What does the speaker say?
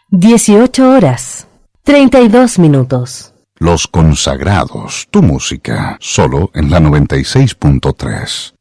18:32. Los Consagrados, tu música, solo en la 96.3.